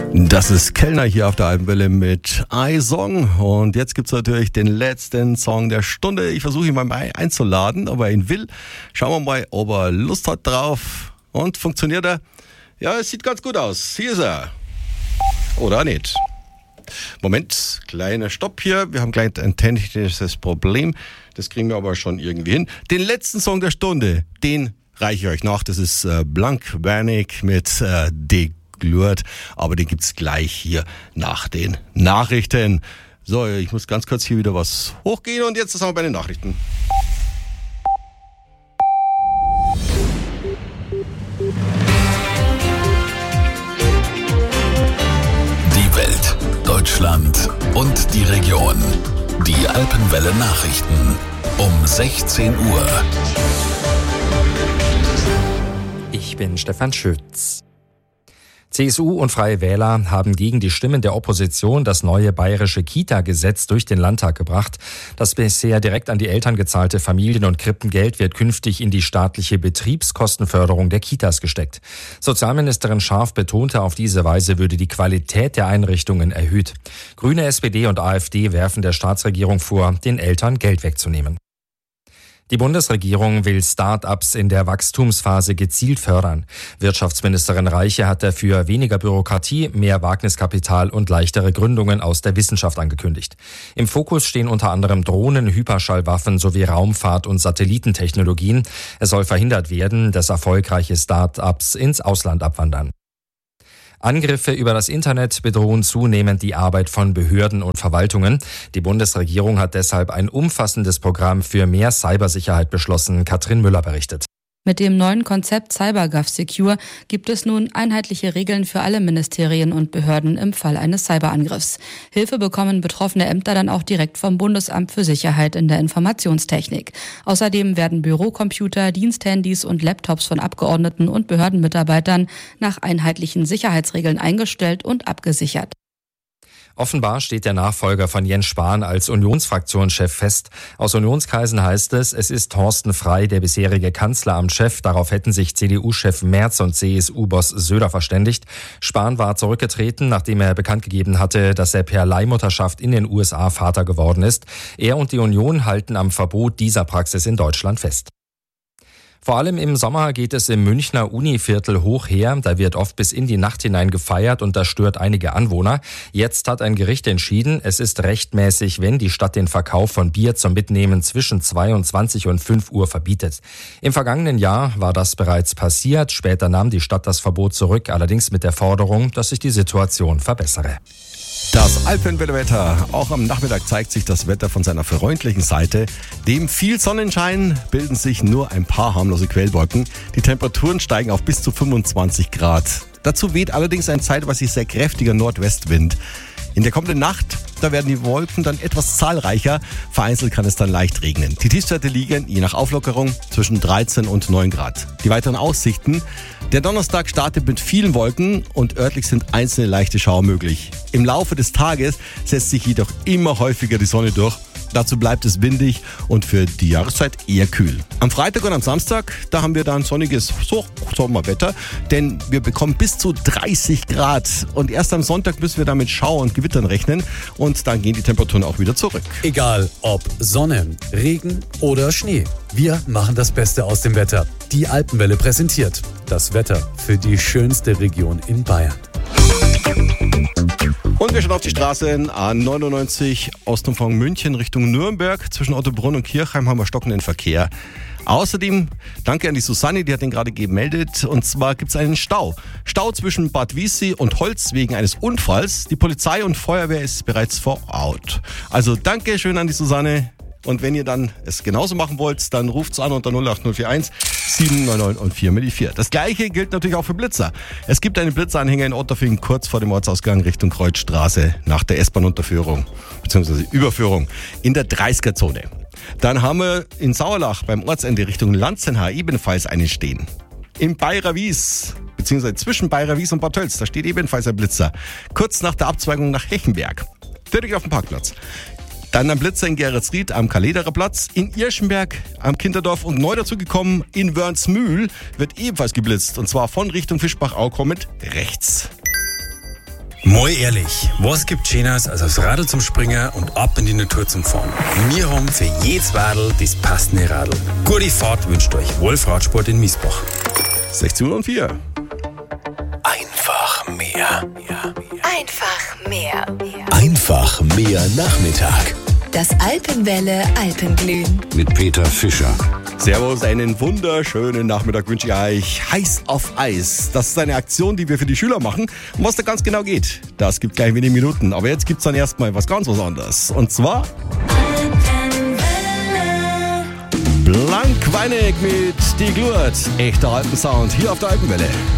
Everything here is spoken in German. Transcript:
Das ist Kellner hier auf der Alpenwelle mit iSong und jetzt gibt's natürlich den letzten Song der Stunde. Ich versuche ihn mal einzuladen, ob er ihn will. Schauen wir mal, ob er Lust hat drauf. Und funktioniert er? Ja, es sieht ganz gut aus. Hier ist er. Oder nicht? Moment, kleiner Stopp hier. Wir haben gleich ein technisches Problem. Das kriegen wir aber schon irgendwie hin. Den letzten Song der Stunde, den reiche ich euch nach. Das ist Blank Wernick mit Glurt, aber den gibt's gleich hier nach den Nachrichten. So, ich muss ganz kurz hier wieder was hochgehen und jetzt sind wir bei den Nachrichten. Die Welt, Deutschland und die Region. Die Alpenwelle Nachrichten um 16 Uhr. Ich bin Stefan Schütz. CSU und Freie Wähler haben gegen die Stimmen der Opposition das neue bayerische Kita-Gesetz durch den Landtag gebracht. Das bisher direkt an die Eltern gezahlte Familien- und Krippengeld wird künftig in die staatliche Betriebskostenförderung der Kitas gesteckt. Sozialministerin Scharf betonte, auf diese Weise würde die Qualität der Einrichtungen erhöht. Grüne, SPD und AfD werfen der Staatsregierung vor, den Eltern Geld wegzunehmen. Die Bundesregierung will Start-ups in der Wachstumsphase gezielt fördern. Wirtschaftsministerin Reiche hat dafür weniger Bürokratie, mehr Wagniskapital und leichtere Gründungen aus der Wissenschaft angekündigt. Im Fokus stehen unter anderem Drohnen, Hyperschallwaffen sowie Raumfahrt- und Satellitentechnologien. Es soll verhindert werden, dass erfolgreiche Start-ups ins Ausland abwandern. Angriffe über das Internet bedrohen zunehmend die Arbeit von Behörden und Verwaltungen. Die Bundesregierung hat deshalb ein umfassendes Programm für mehr Cybersicherheit beschlossen. Katrin Müller berichtet. Mit dem neuen Konzept CyberGovSecure gibt es nun einheitliche Regeln für alle Ministerien und Behörden im Fall eines Cyberangriffs. Hilfe bekommen betroffene Ämter dann auch direkt vom Bundesamt für Sicherheit in der Informationstechnik. Außerdem werden Bürocomputer, Diensthandys und Laptops von Abgeordneten und Behördenmitarbeitern nach einheitlichen Sicherheitsregeln eingestellt und abgesichert. Offenbar steht der Nachfolger von Jens Spahn als Unionsfraktionschef fest. Aus Unionskreisen heißt es ist Thorsten Frey, der bisherige Kanzleramtschef. Darauf hätten sich CDU-Chef Merz und CSU-Boss Söder verständigt. Spahn war zurückgetreten, nachdem er bekannt gegeben hatte, dass er per Leihmutterschaft in den USA Vater geworden ist. Er und die Union halten am Verbot dieser Praxis in Deutschland fest. Vor allem im Sommer geht es im Münchner Univiertel hoch her. Da wird oft bis in die Nacht hinein gefeiert und das stört einige Anwohner. Jetzt hat ein Gericht entschieden, es ist rechtmäßig, wenn die Stadt den Verkauf von Bier zum Mitnehmen zwischen 22 und 5 Uhr verbietet. Im vergangenen Jahr war das bereits passiert. Später nahm die Stadt das Verbot zurück, allerdings mit der Forderung, dass sich die Situation verbessere. Das Alpenwetterwetter. Auch am Nachmittag zeigt sich das Wetter von seiner freundlichen Seite. Neben viel Sonnenschein bilden sich nur ein paar harmlose Quellwolken. Die Temperaturen steigen auf bis zu 25 Grad. Dazu weht allerdings ein zeitweise sehr kräftiger Nordwestwind. In der kommenden Nacht, da werden die Wolken dann etwas zahlreicher. Vereinzelt kann es dann leicht regnen. Die Tiefstwerte liegen, je nach Auflockerung, zwischen 13 und 9 Grad. Die weiteren Aussichten. Der Donnerstag startet mit vielen Wolken und örtlich sind einzelne leichte Schauer möglich. Im Laufe des Tages setzt sich jedoch immer häufiger die Sonne durch. Dazu bleibt es windig und für die Jahreszeit eher kühl. Am Freitag und am Samstag, da haben wir dann sonniges Sommerwetter, denn wir bekommen bis zu 30 Grad. Und erst am Sonntag müssen wir dann mit Schauer und Gewittern rechnen und dann gehen die Temperaturen auch wieder zurück. Egal ob Sonne, Regen oder Schnee, wir machen das Beste aus dem Wetter. Die Alpenwelle präsentiert das Wetter für die schönste Region in Bayern. Und wir schauen auf die Straßen. A99 Ostumfang München Richtung Nürnberg. Zwischen Ottobrunn und Kirchheim haben wir stockenden Verkehr. Außerdem danke an die Susanne, die hat den gerade gemeldet. Und zwar gibt es einen Stau. Stau zwischen Bad Wiessee und Holz wegen eines Unfalls. Die Polizei und Feuerwehr ist bereits vor Ort. Also danke schön an die Susanne. Und wenn ihr dann es genauso machen wollt, dann ruft's an unter 08041 799 und 4 Das gleiche gilt natürlich auch für Blitzer. Es gibt einen Blitzanhänger in Otterfing kurz vor dem Ortsausgang Richtung Kreuzstraße nach der S-Bahn-Unterführung bzw. Überführung in der 30er-Zone. Dann haben wir in Sauerlach beim Ortsende Richtung Lanzenhaar ebenfalls einen stehen. In Bayrawies bzw. zwischen Bayrawies und Bad Tölz, da steht ebenfalls ein Blitzer. Kurz nach der Abzweigung nach Hechenberg. Direkt auf dem Parkplatz. Dann ein Blitzer in Geretsried am Kalederer Platz, in Irschenberg am Kinderdorf und neu dazugekommen in Wörnsmühl wird ebenfalls geblitzt und zwar von Richtung Fischbach-Au kommend rechts. Mal ehrlich, was gibt Schöneres als aufs Radl zum Springen und ab in die Natur zum Fahren? Wir haben für jedes Radl das passende Radl. Gute Fahrt wünscht euch Wolf Radsport in Miesbach. 16:04. Einfach mehr. Einfach mehr. Einfach mehr Nachmittag. Das Alpenwelle Alpenglühen. Mit Peter Fischer. Servus, einen wunderschönen Nachmittag wünsche ich euch. Heiß auf Eis. Das ist eine Aktion, die wir für die Schüler machen. Und was da ganz genau geht, das gibt gleich wenige Minuten. Aber jetzt gibt's dann erstmal was ganz was anderes. Und zwar Blank Weinig mit Die Glurt. Echter Alpensound hier auf der Alpenwelle.